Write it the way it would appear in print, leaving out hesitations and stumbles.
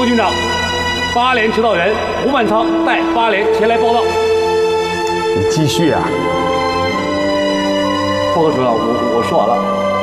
周警长，8连指导员胡满仓带8连前来报道。 你继续啊。 报告主任，我说完了。